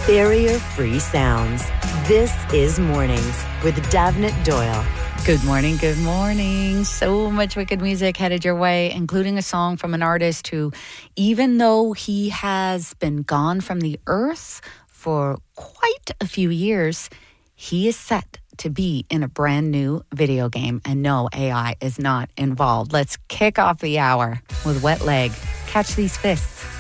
Barrier-free sounds. This is Mornings with Davnit Doyle. Good morning, good morning. So much wicked music headed your way, including a song from an artist who, even though he has been gone from the earth for quite a few years, he is set to be in a brand new video game. And no, AI is not involved. Let's kick off the hour with Wet Leg. Catch these fists.